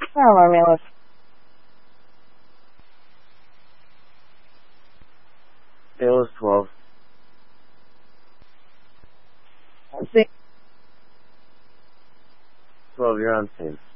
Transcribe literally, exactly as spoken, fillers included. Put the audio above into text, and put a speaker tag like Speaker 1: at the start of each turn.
Speaker 1: Fire alarm analyst.
Speaker 2: Analyst twelve.
Speaker 1: Let's see.
Speaker 2: twelve, you're on scene.